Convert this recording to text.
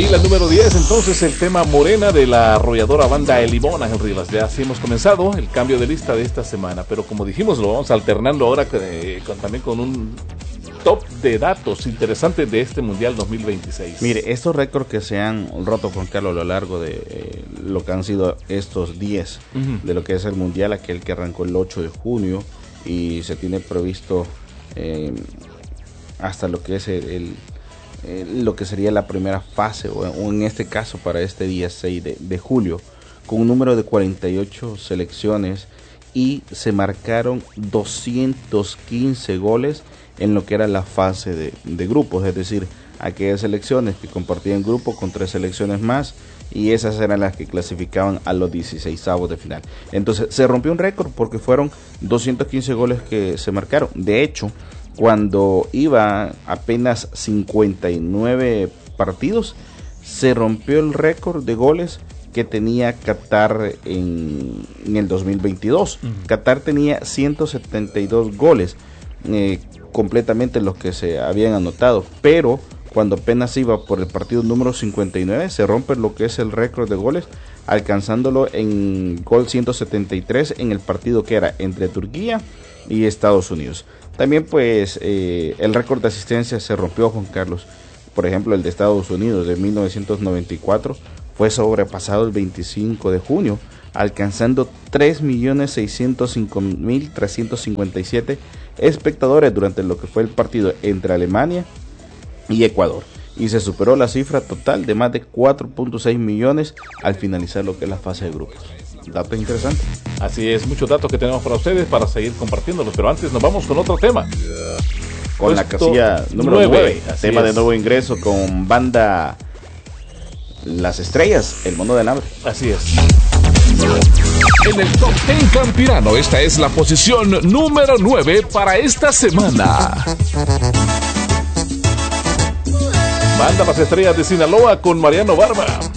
la número 10, entonces el tema Morena de la arrolladora banda El Limón, Ángel Rivas. Ya así hemos comenzado el cambio de lista de esta semana, pero como dijimos, lo vamos alternando ahora también con un top de datos interesantes de este Mundial 2026. Mire, estos récords que se han roto, Juan Carlos, a lo largo de lo que han sido estos 10 de lo que es el Mundial, aquel que arrancó el 8 de junio y se tiene previsto hasta lo que es lo que sería la primera fase, o en este caso para este día 6 de julio, con un número de 48 selecciones, y se marcaron 215 goles en lo que era la fase de grupos, es decir, aquellas selecciones que compartían grupo con 3 selecciones más, y esas eran las que clasificaban a los 16avos de final. Entonces se rompió un récord porque fueron 215 goles que se marcaron. De hecho, cuando iba apenas 59 partidos, se rompió el récord de goles que tenía Qatar en el 2022. Qatar tenía 172 goles completamente los que se habían anotado, pero cuando apenas iba por el partido número 59, se rompe lo que es el récord de goles, alcanzándolo en gol 173 en el partido que era entre Turquía y Estados Unidos. También pues el récord de asistencia se rompió, Juan Carlos. Por ejemplo, el de Estados Unidos de 1994 fue sobrepasado el 25 de junio, alcanzando 3.605.357 espectadores durante lo que fue el partido entre Alemania y Ecuador. Y se superó la cifra total de más de 4.6 millones al finalizar lo que es la fase de grupos. Dato interesante. Así es, muchos datos que tenemos para ustedes para seguir compartiéndolos, pero antes nos vamos con otro tema. Con la casilla número 9, tema de nuevo ingreso con banda Las Estrellas, El Mono del Hambre. Así es. En el Top 10 Campirano, esta es la posición número 9 para esta semana. Banda Las Estrellas de Sinaloa con Mariano Barba.